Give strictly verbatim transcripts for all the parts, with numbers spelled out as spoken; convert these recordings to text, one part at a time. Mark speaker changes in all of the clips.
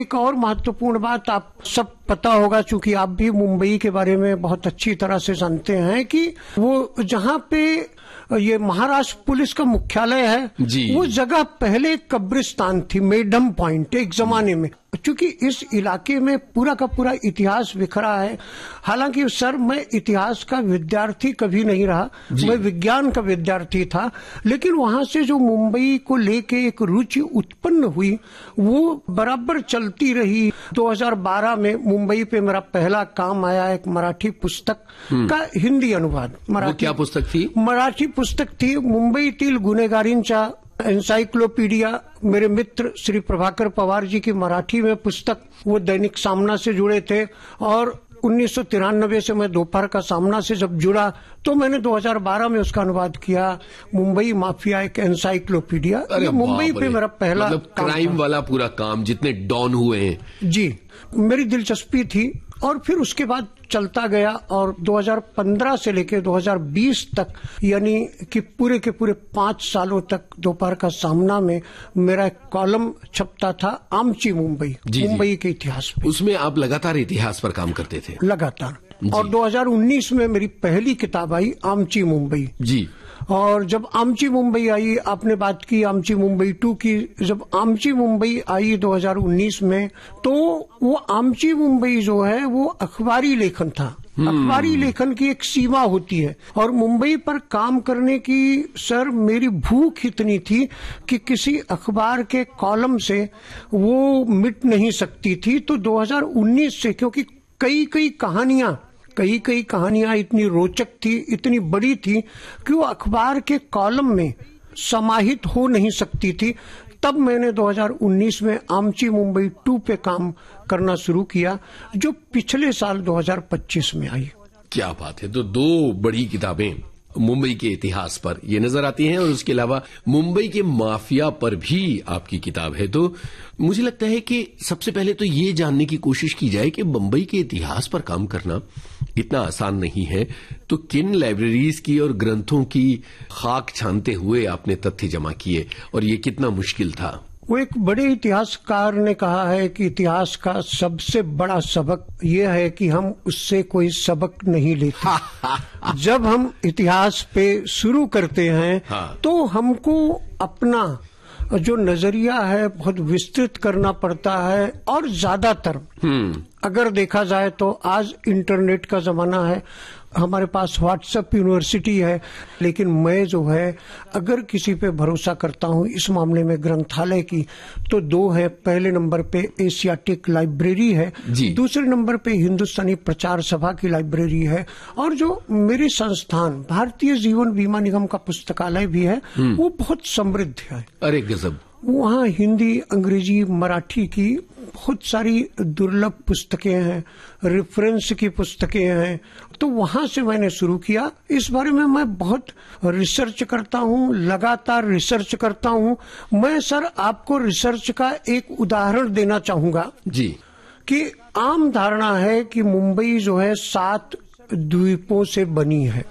Speaker 1: एक और महत्वपूर्ण बात आप सब पता होगा, चूंकि आप भी मुंबई के बारे में बहुत अच्छी तरह से जानते हैं, कि वो जहाँ पे ये महाराष्ट्र पुलिस का मुख्यालय है, वो जगह पहले कब्रिस्तान थी, मेडम पॉइंट एक जमाने में। चूंकि इस इलाके में पूरा का पूरा इतिहास बिखरा है। हालांकि सर, मैं इतिहास का विद्यार्थी कभी नहीं रहा, मैं विज्ञान का विद्यार्थी था, लेकिन वहां से जो मुंबई को लेके एक रुचि उत्पन्न हुई वो बराबर चलती रही। दो हज़ार बारह में मुंबई पे मेरा पहला काम आया, एक मराठी पुस्तक का हिंदी अनुवाद।
Speaker 2: मराठी क्या पुस्तक थी?
Speaker 1: मराठी पुस्तक थी मुंबईतील गुन्हेगारींचा एन्साइक्लोपीडिया। मेरे मित्र श्री प्रभाकर पवार जी की मराठी में पुस्तक, वो दैनिक सामना से जुड़े थे, और उन्नीस सौ तिरानबे से मैं दोपहर का सामना से जब जुड़ा तो मैंने दो हज़ार बारह में उसका अनुवाद किया, मुंबई माफिया एक एन्साइक्लोपीडिया। मुंबई पे मेरा पहला
Speaker 2: मतलब क्राइम वाला पूरा काम, जितने डॉन हुए हैं।
Speaker 1: जी, मेरी दिलचस्पी थी और फिर उसके बाद चलता गया, और दो हज़ार पंद्रह से लेकर दो हज़ार बीस तक, यानी कि पूरे के पूरे पांच सालों तक दोपहर का सामना में मेरा एक कॉलम छपता था, आमची मुंबई, मुंबई के इतिहास पे।
Speaker 2: उसमें आप लगातार इतिहास पर काम करते थे?
Speaker 1: लगातार। और दो हज़ार उन्नीस में मेरी पहली किताब आई, आमची मुंबई जी। और जब आमची मुंबई आई, आपने बात की आमची मुंबई टू की, जब आमची मुंबई आई दो हज़ार उन्नीस में, तो वो आमची मुंबई जो है वो अखबारी लेखन था। अखबारी लेखन की एक सीमा होती है, और मुंबई पर काम करने की सर मेरी भूख इतनी थी कि किसी अखबार के कॉलम से वो मिट नहीं सकती थी। तो दो हज़ार उन्नीस से, क्योंकि कई कई कहानियां कई कई कहानियां इतनी रोचक थी, इतनी बड़ी थी कि वो अखबार के कॉलम में समाहित हो नहीं सकती थी, तब मैंने दो हज़ार उन्नीस में आमची मुंबई टू पे काम करना शुरू किया, जो पिछले साल दो हज़ार पच्चीस में आई।
Speaker 2: क्या बात है! तो दो बड़ी किताबें मुंबई के इतिहास पर ये नजर आती हैं, और उसके अलावा मुंबई के माफिया पर भी आपकी किताब है। तो मुझे लगता है कि सबसे पहले तो ये जानने की कोशिश की जाए कि मुंबई के इतिहास पर काम करना इतना आसान नहीं है। तो किन लाइब्रेरीज की और ग्रंथों की खाक छानते हुए आपने तथ्य जमा किए, और ये कितना मुश्किल था?
Speaker 1: वो एक बड़े इतिहासकार ने कहा है कि इतिहास का सबसे बड़ा सबक ये है कि हम उससे कोई सबक नहीं लेते। जब हम इतिहास पे शुरू करते हैं हाँ। तो हमको अपना जो नजरिया है बहुत विस्तृत करना पड़ता है, और ज्यादातर अगर देखा जाए तो आज इंटरनेट का जमाना है, हमारे पास व्हाट्सएप यूनिवर्सिटी है, लेकिन मैं जो है अगर किसी पे भरोसा करता हूँ इस मामले में ग्रंथालय की, तो दो है। पहले नंबर पे एशियाटिक लाइब्रेरी है, दूसरे नंबर पे हिंदुस्तानी प्रचार सभा की लाइब्रेरी है, और जो मेरे संस्थान भारतीय जीवन बीमा निगम का पुस्तकालय भी है, वो बहुत समृद्ध है।
Speaker 2: अरे गजब!
Speaker 1: वहाँ हिंदी, अंग्रेजी, मराठी की बहुत सारी दुर्लभ पुस्तकें हैं, रेफरेंस की पुस्तकें हैं। तो वहां से मैंने शुरू किया। इस बारे में मैं बहुत रिसर्च करता हूँ, लगातार रिसर्च करता हूँ। मैं सर आपको रिसर्च का एक उदाहरण देना चाहूंगा जी, कि आम धारणा है कि मुंबई जो है सात द्वीपों से बनी है।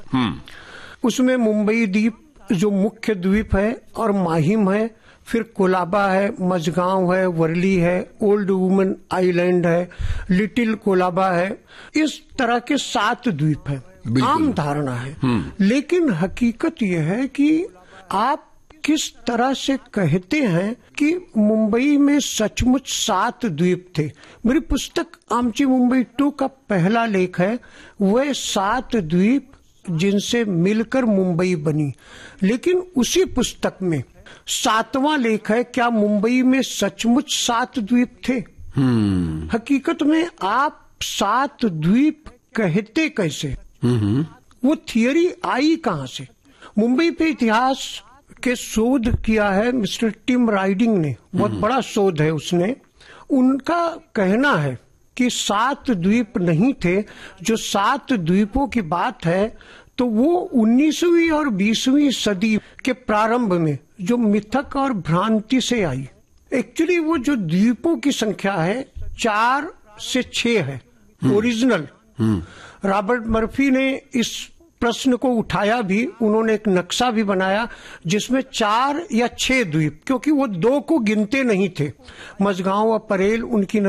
Speaker 1: उसमें मुंबई द्वीप जो मुख्य द्वीप है, और माहिम है, फिर कोलाबा है, मझगांव है, वर्ली है, ओल्ड वुमन आइलैंड है, लिटिल कोलाबा है। इस तरह के सात द्वीप हैं। आम धारणा है, लेकिन हकीकत यह है कि आप किस तरह से कहते हैं कि मुंबई में सचमुच सात द्वीप थे। मेरी पुस्तक आमची मुंबई टू का पहला लेख है, वह सात द्वीप जिनसे मिलकर मुंबई बनी। लेकिन उसी पुस्तक में सातवां लेख है, क्या मुंबई में सचमुच सात द्वीप थे? हकीकत में आप सात द्वीप कहते कैसे? वो थियरी आई कहां से? मुंबई पे इतिहास के शोध किया है मिस्टर टिम राइडिंग ने, बहुत बड़ा शोध है उसने। उनका कहना है कि सात द्वीप नहीं थे। जो सात द्वीपों की बात है तो वो उन्नीसवीं और बीसवीं सदी के प्रारंभ में जो मिथक और भ्रांति से आई। एक्चुअली वो जो द्वीपों की संख्या है चार से छह है ओरिजिनल। रॉबर्ट मर्फी ने इस प्रश्न को उठाया भी, उन्होंने एक नक्शा भी बनाया जिसमें चार या छह द्वीप, क्योंकि वो दो को गिनते नहीं थे, मझगांव और परेल उनकी